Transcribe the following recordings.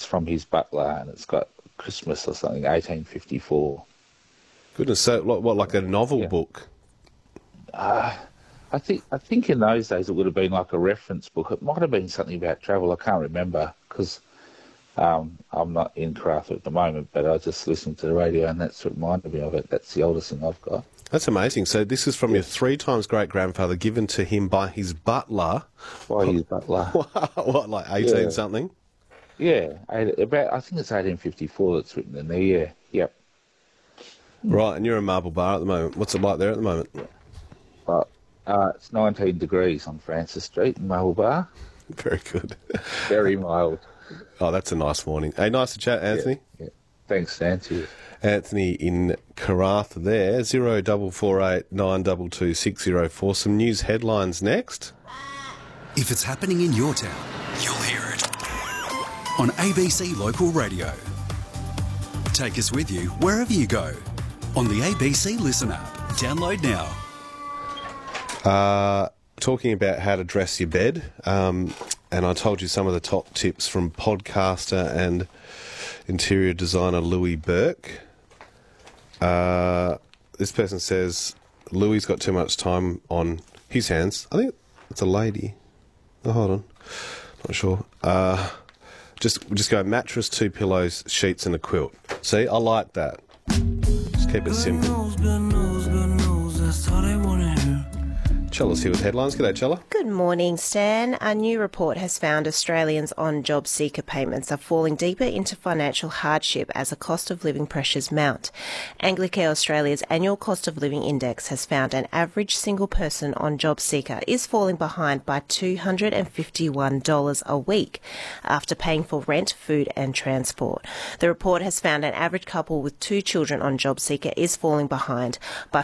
from his butler, and it's got Christmas or something, 1854. Goodness, so what, like a novel book? I think in those days it would have been like a reference book. It might have been something about travel. I can't remember because I'm not in Karratha at the moment, but I just listened to the radio and that's what reminded me of it. That's the oldest thing I've got. That's amazing. So this is from your 3 times great-grandfather, given to him by his butler. By his butler. What, like 18-something? Yeah, I think it's 1854 that's written in there, yeah. Yep. Right, and you're in Marble Bar at the moment. What's it like there at the moment? Well, it's 19 degrees on Francis Street in Marble Bar. Very good. Very mild. Oh, that's a nice morning. Hey, nice to chat, Anthony. Yeah. Thanks, Nancy. Anthony in Karratha there, 0448 922 604. Some news headlines next. If it's happening in your town, you'll hear it on ABC Local Radio. Take us with you wherever you go on the ABC Listen app. Download now. Talking about how to dress your bed, and I told you some of the top tips from podcaster and interior designer Louis Burke. This person says Louis's got too much time on his hands. I think it's a lady. Oh, hold on. Not sure. Just go mattress, 2 pillows, sheets and a quilt. See, I like that. Just keep it simple. Chella's here with headlines. G'day, Chella. Good morning, Stan. A new report has found Australians on job seeker payments are falling deeper into financial hardship as the cost of living pressures mount. Anglicare Australia's annual cost of living index has found an average single person on job seeker is falling behind by $251 a week after paying for rent, food and transport. The report has found an average couple with 2 children on job seeker is falling behind by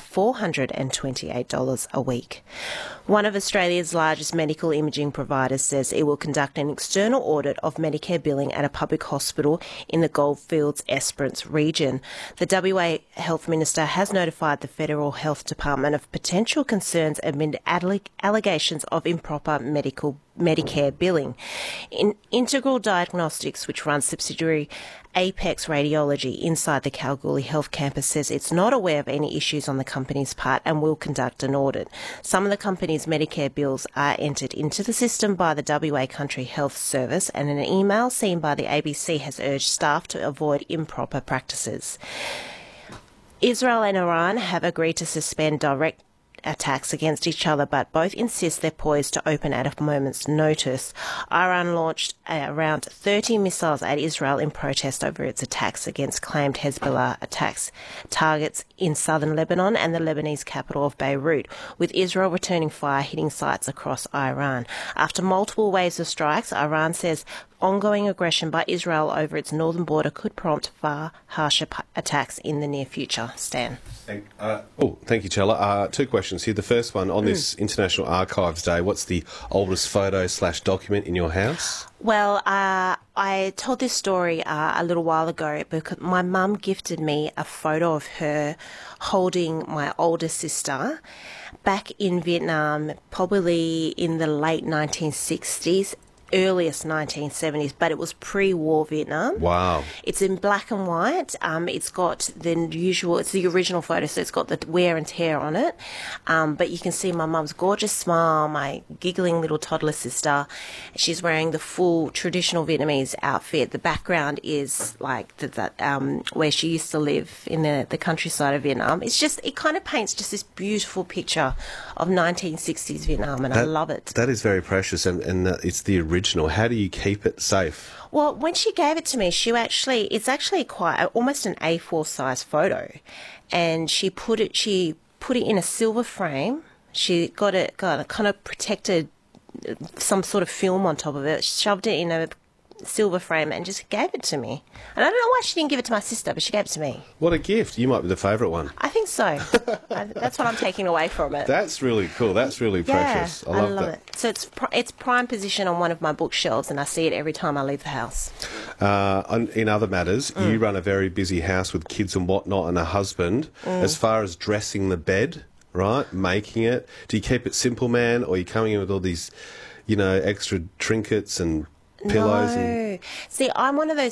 $428 a week. One of Australia's largest medical imaging providers says it will conduct an external audit of Medicare billing at a public hospital in the Goldfields Esperance region. The WA Health Minister has notified the Federal Health Department of potential concerns amid allegations of improper Medicare billing. Integral Diagnostics, which runs subsidiary Apex Radiology inside the Kalgoorlie Health Campus, says it's not aware of any issues on the company's part and will conduct an audit. Some of the company's Medicare bills are entered into the system by the WA Country Health Service, and an email seen by the ABC has urged staff to avoid improper practices. Israel and Iran have agreed to suspend direct attacks against each other, but both insist they're poised to open at a moment's notice. Iran launched around 30 missiles at Israel in protest over its attacks against claimed Hezbollah attacks targets in southern Lebanon and the Lebanese capital of Beirut, with Israel returning fire hitting sites across Iran. After multiple waves of strikes, Iran says ongoing aggression by Israel over its northern border could prompt far harsher attacks in the near future. Stan. Thank you, Chella. 2 questions here. The first one, on this International Archives Day, what's the oldest photo/document in your house? Well, I told this story a little while ago because my mum gifted me a photo of her holding my older sister back in Vietnam, probably in the late 1960s. Earliest 1970s, but it was pre-war Vietnam. Wow. It's in black and white. It's got the usual, it's the original photo, so it's got the wear and tear on it. But you can see my mum's gorgeous smile, my giggling little toddler sister. She's wearing the full traditional Vietnamese outfit. The background is like where she used to live in the countryside of Vietnam. It's just, it kind of paints just this beautiful picture of 1960s Vietnam, and I love it. That is very precious, and it's the original. How do you keep it safe? Well, when she gave it to me, it's actually quite almost an A4 size photo, and she put it in a silver frame. She got a kind of protected some sort of film on top of it, shoved it in a silver frame and just gave it to me. And I don't know why she didn't give it to my sister, but she gave it to me. What a gift. You might be the favourite one. I think so. That's what I'm taking away from it. That's really cool. That's really precious. I love that. It. So it's prime position on one of my bookshelves, and I see it every time I leave the house. In other matters, you run a very busy house with kids and whatnot and a husband. As far as dressing the bed, right, making it, do you keep it simple, man, or are you coming in with all these, extra trinkets and pillows? No. See, I'm one of those